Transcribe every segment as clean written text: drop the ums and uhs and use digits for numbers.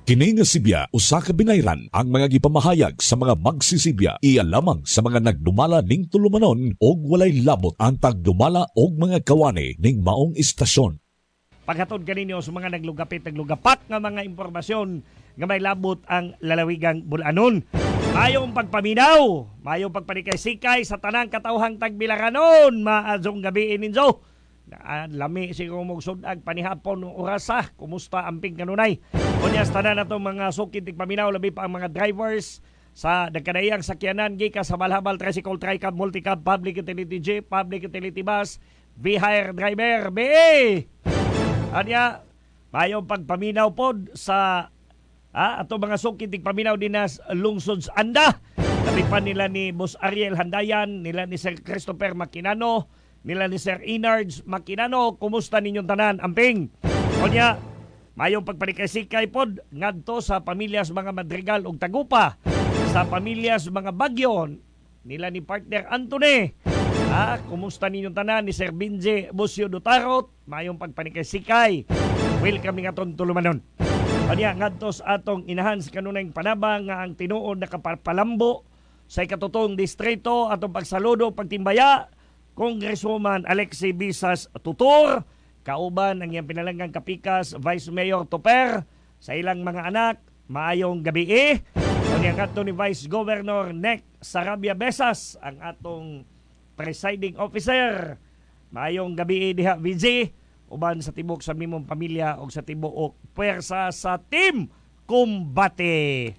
Kini nga Sibya usa ka binayran ang mga gipamahayag sa mga magsisibya iya lamang sa mga nagdumala ning tulumanon og walay labot ang tagdumala og mga kawani ning maong istasyon. Paghatod kaninyo sa mga naglugapat nga mga impormasyon nga may labot ang lalawigang Bulanon. Mayong pagpaminaw, mayong pagpanikay-sikay sa tanang katawhang tagbilaranon, maadzong gabi ninyo. Lami siguro magsudag panihapon ng orasa. Kumusta amping kanunay? Kunyas tanan na itong mga sukid tigpaminaw, labi pa ang mga drivers sa nagkadayang sakyanan gika sa Malhabal Tricycle Tricab Multicab Public Utility Jeep, Public Utility Bus, V-Hire Driver, BE! Anya, mayong pagpaminaw pod sa ato mga sukid tigpaminaw din na lungsod sa Anda. Labi pa nila ni Boss Ariel Handayan, nila ni Sir Christopher Maquinano, nila ni Sir Inards Maquinano. Kumusta ninyong tanan, amping? Kunya, mayong pagpanikay-sikay pod ngadto sa pamilyas mga Madrigal ug Tagupa, sa pamilyas mga Bagyon nila ni partner Anthony. Kumusta ninyong tanan ni Sir Binje Busio Dutarot, mayong pagpanikay-sikay. Welcome nga atong tulumanon. Kanya ngadto sa atong inahan sa kanunayng panabang nga ang tinuod na kapalambo sa ikatutong distrito atong pagsaludo pagtimbaya Congresswoman Alexi Bisas Tutor, kauban ang iyang pinalanggang kapikas Vice Mayor Toper, sa ilang mga anak. Maayong gabi Kanya ngadto ni Vice Governor Nek Sarabia Besas, ang atong presiding officer. Maayong gabi diha VJ, uban sa tibok sa mimong pamilya o sa tibok puwersa sa Team Kumbate.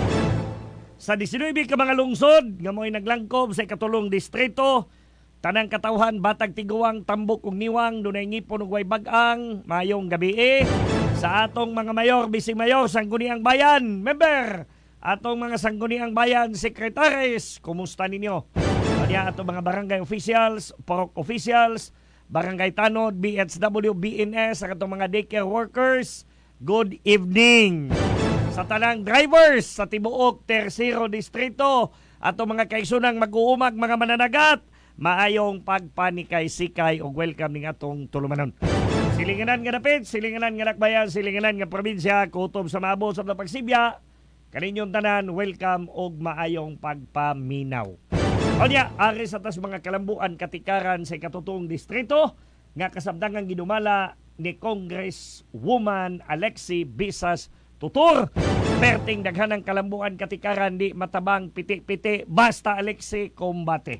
Sa 19 ka mga lungsod nga mo'y naglangkob sa ikatulong distrito, tanang katawhan, batag tiguang, tambok ug niwang, dunay ngipon ug way bag-ang. Mayong gabi sa atong mga mayor, bising mayor, sangguniang bayan, member, atong mga sangguniang bayan, secretaries, kumusta ninyo? Kanya atong mga barangay officials, porok officials, barangay tanod, BHW, BNS, ang atong mga daycare workers, good evening. Sa tanang drivers sa tibuok Tercero Distrito, atong mga kaisunang mag-uumag, mga mananagat, maayong pagpanikay-sikay o welcome ning atong tulumanon. Silinganan nga dapit, silinganan nga nakbayan, silinganan nga probinsya, kutob sa maabot sa pagsibya, kaninyong tanan, welcome og maayong pagpaminaw. Onya, ari sa tas mga kalambuan katikaran sa ikatutong distrito nga kasabdangang ginumala ni Congresswoman Alexi Bisas Tutor. Perting daghanang kalambuan katikaran di matabang piti-piti, basta Alexi kumbate.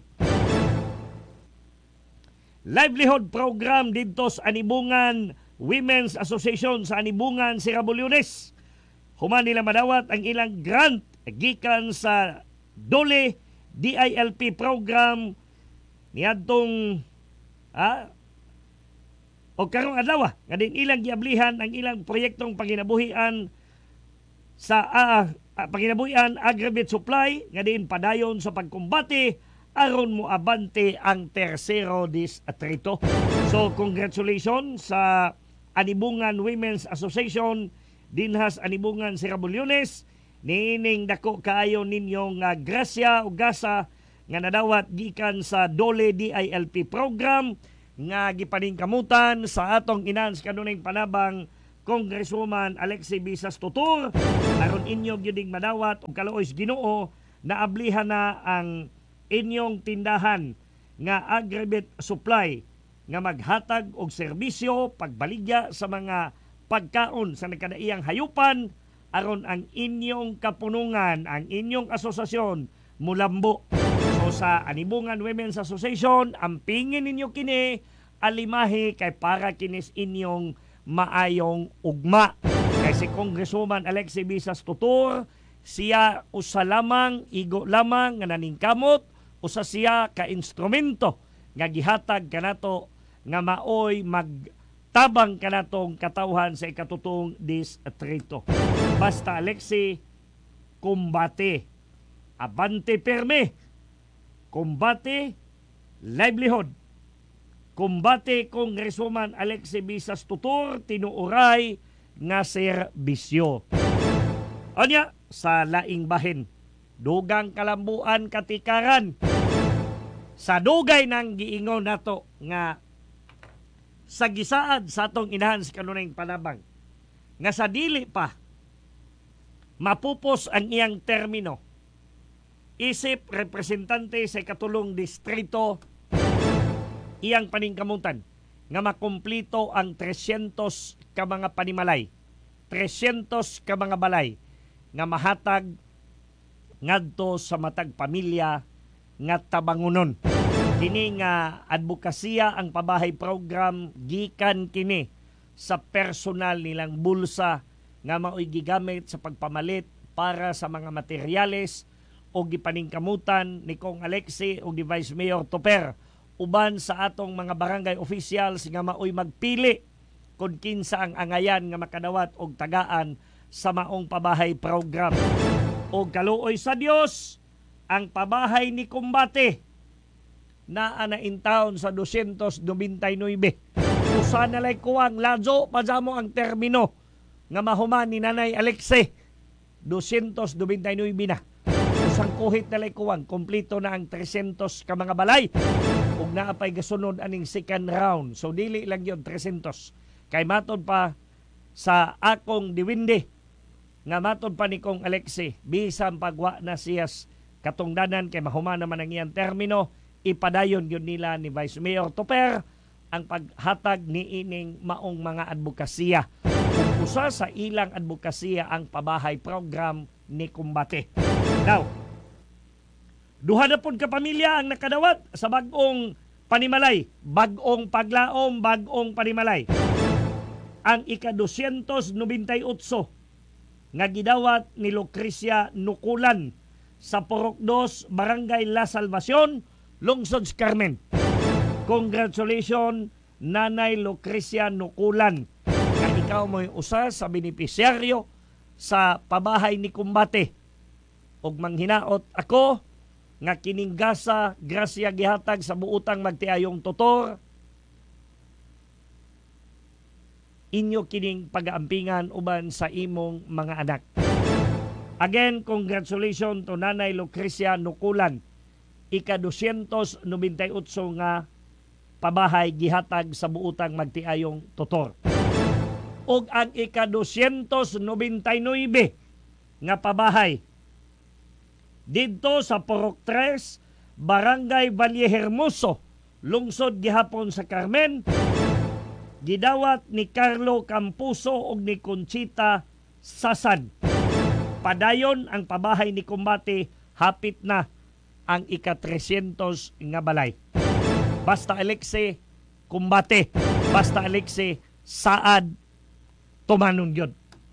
Livelihood program dito sa Anibungan Women's Association sa Anibungan, Sirabulyones. Human nila madawat ang ilang grant gikan sa Dole DILP program niadtong o karong adlaw nga din ilang giablihan ang ilang proyektong panginabuhian sa panginabuhian aggregate supply nga din padayon sa pagkumbate aron mo abante ang Tercero Distrito. So congratulations sa Anibungan Women's Association dinhas Anibungan Sirabulyones. Nining dako kaayo ninyong grasya o gasa nga nadawat gikan sa Dole DILP program nga gipaningkamutan sa atong inans kanunayng panabang Congresswoman Alexi Bisas Tutor aron inyo gyuding madawat og kalaoy Ginoo na ablihan na ang inyong tindahan nga aggregate supply nga maghatag og serbisyo pagbaligya sa mga pagkaon sa nagkadaiyang hayupan aron ang inyong kapunungan, ang inyong asosasyon mulambo. So sa Anibungan Women's Association, ampingin ninyo kini alimahi kay para kinis inyong maayong ugma. Kay si Congresswoman Alexi Bisas Tutor, siya usa lamang, igo lamang nga naningkamot, usa siya ka instrumento nga gihatag kanato nga maoy magtabang kanatong katawhan sa ikatutong distrito. Basta Alexi, kumbate, abante perme, kumbate, livelihood, kumbate Congresswoman Alexi Bisas Tutor, tinuuray nga serbisyo. Anya, sa laing bahin, dugang kalambuan katikaran, sa dugay nang giingon nato nga sa gisaad sa atong inahan sa kanunayng panabang nga sa dili pa mapupos ang iyang termino. Isip representante sa ikatulong distrito iyang paningkamutan nga makumplito ang 300 ka mga panimalay, 300 ka mga balay nga mahatag ngadto sa matag pamilya nga tabangunon. Kini nga advokasya ang pabahay program gikan kini sa personal nilang bulsa nga mao'y gigamit sa pagpamalit para sa mga materyales o gipaningkamutan ni Kong Alexie o ni Vice Mayor Toper uban sa atong mga barangay officials nga mao'y magpili kung kinsa ang angayan nga makadawat og tagaan sa maong pabahay program. O kaluoy sa Dios, ang pabahay ni Kumbate naa na in town sa 299. Usa na lay kuwang lazo pajamo ang termino nga mahuman ni Nanay Alexie. 299 na. Usang kuhit na lay kuwang, kompleto na ang 300 ka mga balay. Ug naapay gasunod aning second round. So dili lang yon 300. Kay matod pa sa akong diwindi nga matod pa ni Kong Alexie, bisan pagwa na siyas katungdanan kay mahuman naman ang iyang termino, ipadayon yun nila ni Vice Mayor Toper ang paghatag ni ining maong mga advokasya. Usa sa ilang advokasya ang pabahay program ni Kumbate. Now, duha na pud ka pamilya ang nakadawat sa bag-ong panimalay, bag-ong paglaom, bag-ong panimalay. Ang ika-298 nga gidawat ni Lucrecia Nukulan sa Purok 2, Barangay La Salvacion, Lungsod Carmen. Congratulations, Nanay Lucrecia Nukulan. Nga ikaw mo'y usa sa benepisyaryo sa pabahay ni Kumbate. Og manghinaot ako nga kining gasa grasya gihatag sa buutang magtiayong tutor, inyo kining pag-aampingan uban sa imong mga anak. Again, congratulations to Nanay Lucrecia Nukulan. Ika-298 nga pabahay gihatag sa buutang magtiayong tutor. Og ang ika-299 nga pabahay didto sa Purok 3, Barangay Vallehermoso, lungsod gihapon sa Carmen, gidawat ni Carlo Campuso ug ni Conchita Sasan. Padayon ang pabahay ni Kumbate, hapit na ang ika-300 nga balay. Basta Alexie, Kumbate. Basta Alexie, saad, tumanon yun.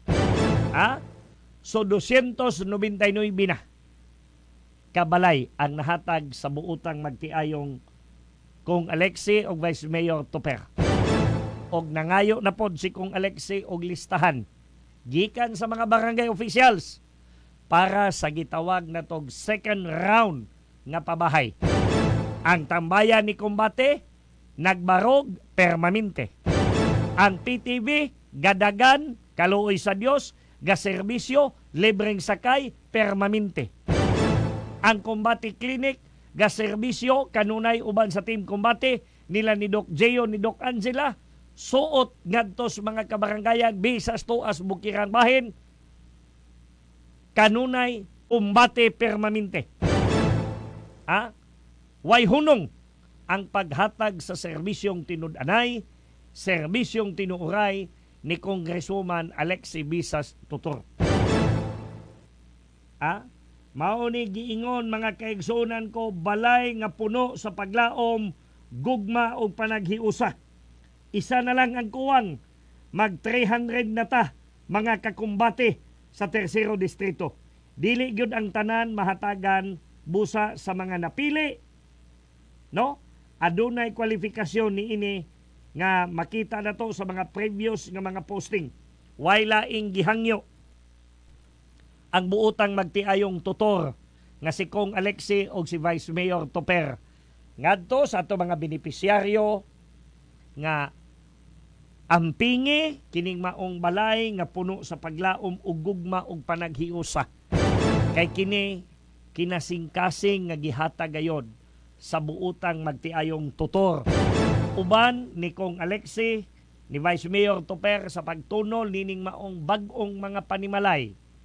So 299 na kabalay ang nahatag sa buutang magtiayong Kong Alexie o Vice Mayor Toper. Og nangayo na pod si Kong Alexie og listahan gikan sa mga barangay officials para sa gitawag na tog second round nga pabahay. Ang tambayan ni Kumbate nagbarog permanente. Ang PTV gadagan kaluoy sa Dios gaserbisyo libreng sakay permanente. Ang Kumbate Clinic gaserbisyo kanunay uban sa Team Kumbate nila ni Doc Geo ni Doc Angela suot ngadto sa mga kabarangayan bisas tuas Bukirang Bahin kanunay Kumbate permanente. Way hunong ang paghatag sa serbisyong tinud-anay, serbisyong tinuuray ni Congresswoman Alexie Visas Tutor. Mao ni giingon mga kaigsunan ko, balay nga puno sa paglaom, gugma o panaghiusa. Isa na lang ang kuwang, mag 300 na ta mga kakumbate sa Tercero Distrito. Dili gyud ang tanan mahatagan busa sa mga napili, no? Adunay kwalifikasyon ni ini nga makita na to sa mga previous nga mga posting. Way laing gihangyo ang buutang magtiayong tutor nga si Kong Alexie o si Vice Mayor Toper. Ngadto sa ato mga benepisyaryo nga ampingi kining maong balay nga puno sa paglaom ug gugma ug panaghiusa. Kay kini kinasingkasing nga gihatag gayod sa buutang magtiayong tutor. Uban ni Kong Alexie, ni Vice Mayor Toper sa pagtunol nining maong bag-ong mga panimalay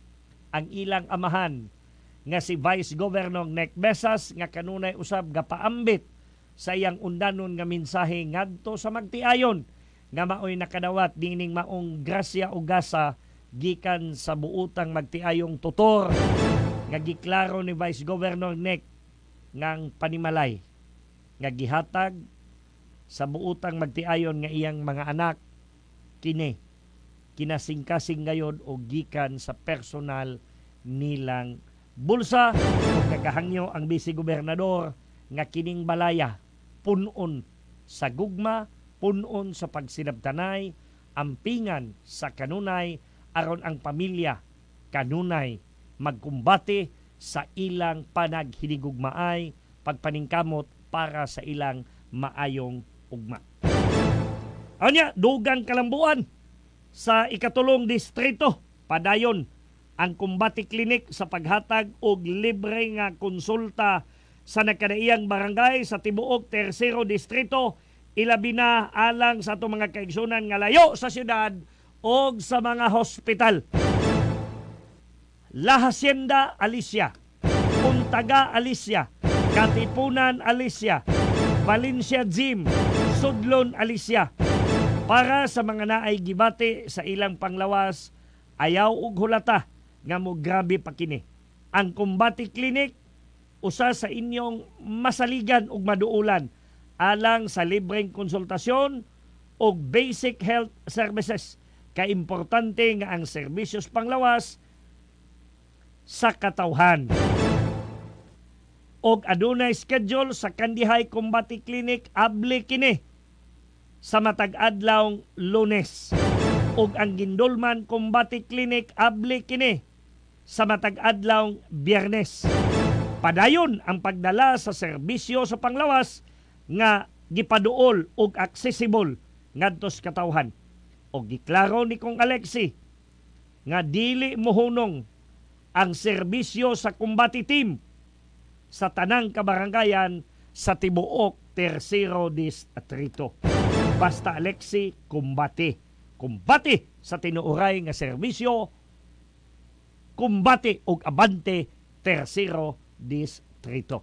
ang ilang amahan nga si Vice Governor Nek Besas nga kanunay usab gapaambit sa iyang undanon nga mensahe ngadto sa magtiayon nga maoy nakadawat dining maong grasya o gasa gikan sa buutang magtiayong tutor nga giklaro ni Vice Governor Nek ngang panimalay nga gihatag sa buutang magtiayon nga iyang mga anak kini kinasingkasing gayon o gikan sa personal nilang bulsa. Ug nagahangyo ang Vice Gobernador nga kining balaya punon sa gugma, punon sa pagsinabtanay, ampingan sa kanunay aron ang pamilya kanunay magkumbate sa ilang panaghinigugmaay, pagpaningkamot para sa ilang maayong ugma. Anya, dugang kalambuan sa ikatulong distrito, padayon ang Kumbati Clinic sa paghatag og libre nga konsulta sa nakadaiyang barangay sa tibuok Tercero Distrito, ilabi na alang sa itong mga kaigsunan nga layo sa syudad o sa mga hospital. La Hacienda, Alicia. Puntaga, Alicia. Katipunan, Alicia. Valencia Gym, Sudlon, Alicia. Para sa mga naay gibati sa ilang panglawas, ayaw ug hulata nga mo grabe pa kini. Ang Kumbati Clinic usa sa inyong masaligan ug maduulan alang sa libreng konsultasyon ug basic health services. Kaimportante nga ang serbisyos panglawas sa katawhan. Og adunay schedule sa Kandihay Kumbati Clinic abli kini sa matag adlawng Lunes. Ug ang Gindulman Kumbati Clinic abli kini sa matag adlawng Biyernes. Padayon ang pagdala sa serbisyo sa panglawas nga gipaduol ug accessible ngadto sa katawhan. Og giklaro ni Kong Alexi nga dili mohunong ang serbisyo sa Kumbati Team sa tanang kabarangayan sa tibuok Tercero Distrito. Basta Alexi, Kumbati. Kumbati sa tinuuray nga serbisyo, Kumbati ug abante Tercero Distrito.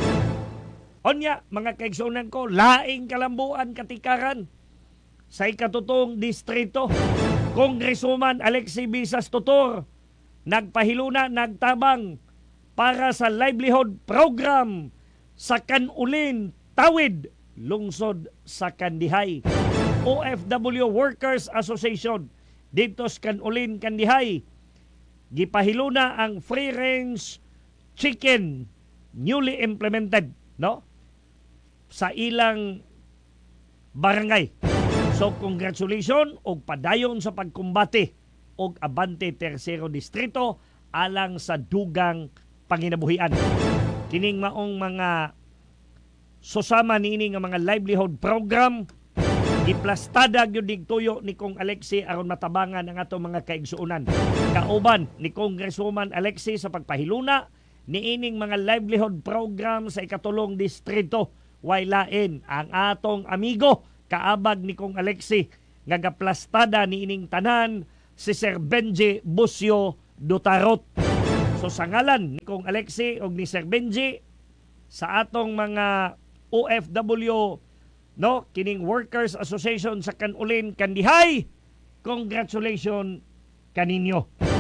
Onya, mga kaigsunan ko, laing kalambuan katikaran sa ikatutong distrito. Congresswoman Alexi Visas Tutor nagpahiluna, nagtabang para sa livelihood program sa Kanulin, Tawid, lungsod sa Kandihay. OFW Workers Association dito sa Kanulin, Kandihay. Gipahiluna ang free range chicken newly implemented, no? Sa ilang barangay. So congratulations og padayon sa pagkumbati og abante Tercero Distrito alang sa dugang panginabuhian. Kining maong mga susama niini nga mga livelihood program giplastada gyud digtuyo ni Kong Alexi aron matabangan ang atong mga kaigsuonan. Kauban ni Congresswoman Alexi sa pagpahiluna niining mga livelihood program sa ikatulong distrito. Way lain ang atong amigo kaabag ni Kong Alexi nga gaplastada niining tanan si Sir Benji Busio Dutarot. So sa ngalan ni Kong Alexi o ni Sir Benji sa atong mga OFW, no, kining Workers Association sa Kanulin, Kandihay, congratulations kaninyo.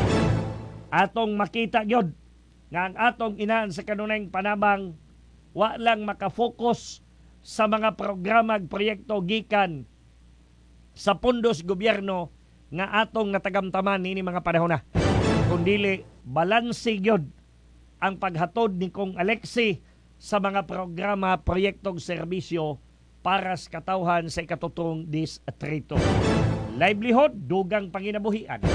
Atong makita gyud nga ang atong inaan sa kanunayng panabang wa lang makafocus sa mga programa ug proyekto gikan sa pundos gobyerno nga atong natagamtaman nini mga panahon na, kundili balanse gyud ang paghatod ni Kong Alexi sa mga programa, proyektong serbisyo para sa katawhan sa ikatutong distrito. Livelihood, dugang panginabuhian.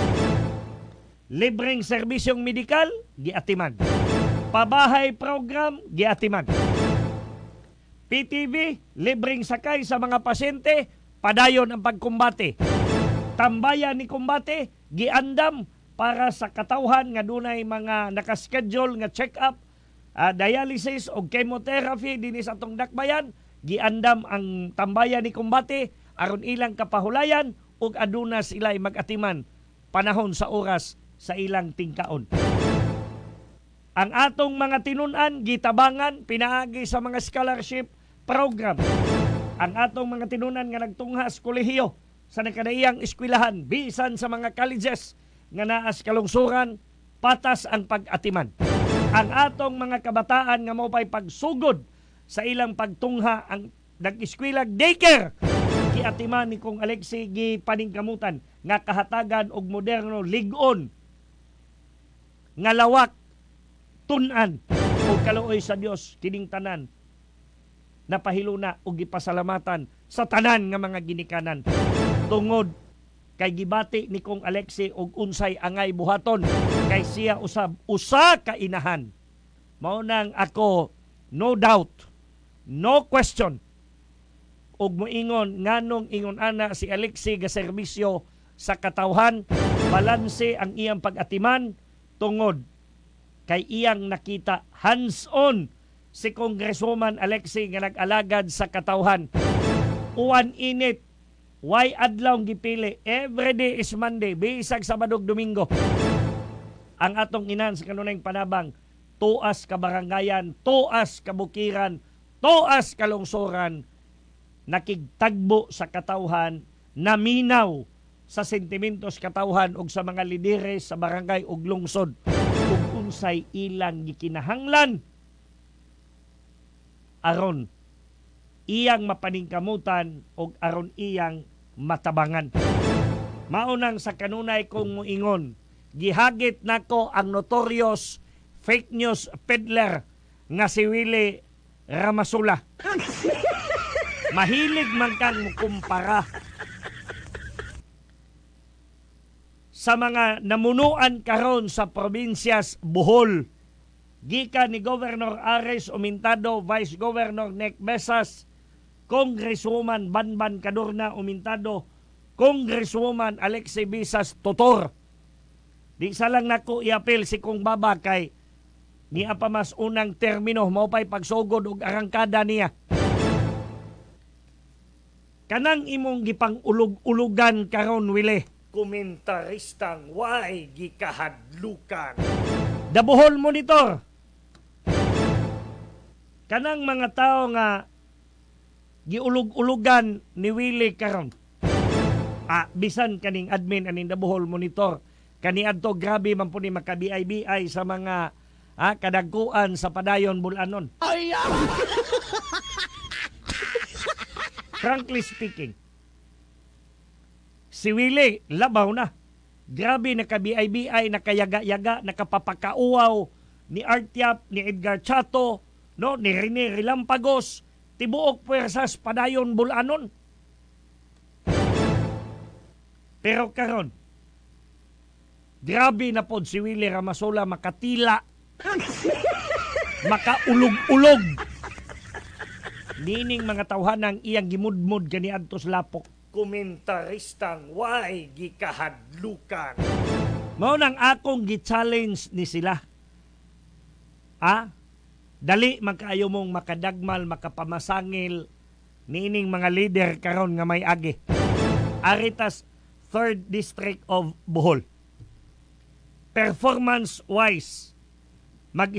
Libreng serbisyong medikal, giatiman. Pabahay program, giatiman. PTV, libreng sakay sa mga pasyente, padayon ang pagkumbate. Tambayan ni kumbate, giandam para sa katawhan nga dunay mga nakaschedule nga check-up, dialysis o chemotherapy dinhi sa atong dakbayan. Giandam ang tambayan ni kumbate aron ilang kapahulayan ug aduna sila mag-atiman panahon sa oras sa ilang tingkaon. Ang atong mga tinunan, gitabangan, pinaagi sa mga scholarship program. Ang atong mga tinunan nga nagtungha sa kolehiyo, sa nakadaiyang eskwelahan, bisan sa mga colleges nga naa sa kalungsuran, patas ang pag-atiman. Ang atong mga kabataan nga mao pay pagsugod sa ilang pagtungha ang nag-eskwela daycare, giatiman ni Kong Alexie gipaningkamutan nga kahatagan og moderno lig-on nga lawak tun-an og kaluoy sa Dios kining tanan napahiluna og gipasalamatan sa tanan nga mga ginikanan tungod kay gibati ni Kong Alexie og unsay angay buhaton kay siya usab usa ka inahan. Mao nang ako no doubt, no question og moingon nganong ingon ana si Alexie ga serbisyo sa katawhan, balanse ang iyang pag-atiman tungod kay iyang nakita hands-on si Congresswoman Alexie nga nag-alagad sa katawhan. Uwan init, why adlaw gipili, every day is Monday, bisag Sabado ug Domingo. Ang atong inan sa kanunayng panabang, tuas ka barangayan, tuas ka bukiran, tuas ka lungsoran, nakigtagbo sa katawhan, naminaw sa sentimentos katawhan og sa mga lideres sa barangay ug lungsod ug unsay ilang gikinahanglan aron iyang mapaningkamutan ug aron iyang matabangan. Maunang sa kanunay kong moingon, gihagit nako ang notorious fake news peddler nga si Willie Ramasula. Mahilig man kang mukumpara sa mga namunuan karon sa probinsyas Bohol. Gikan ni Governor Ares Umintado, Vice Governor Nick Besas, Congresswoman Banban Cadorna Umintado, Congresswoman Alexie Bisas Totor. Di sa lang nako iapil si Kong Baba kay niya pa mas unang termino mao pay pagsugod og arangkada niya. Kanang imong gipang ulog-ulugan karon Wile, komentaristang way gikahadlukan. The Bohol Monitor. Kanang mga tao nga giulog-ulugan ni Willie karon. Bisan kaning admin aning The Bohol Monitor, kaniadto grabe man po ni makabiay-biay sa mga kadagkuan sa padayon bulanon. Frankly speaking, si Willie labaw na. Grabe nakabiay-biay, nakayaga-yaga, nakapapakauaw ni Artiap, ni Edgar Chato, no, ni Rene Rilampagos, tibuok puwersas padayon bulanon. Pero karon, grabe na pod si Willie Ramasula makatila, makaulog-ulog. Nining mga tawhanang iyang gimudmud kaniadto sa lapok. Komentaristang way gikahadlukan. Mao nang akong gi-challenge ni sila. Dali magkaayo mong makadagmal, makapamasangil nining mga leader karon nga may agi. Aritas 3rd District of Bohol. Performance-wise,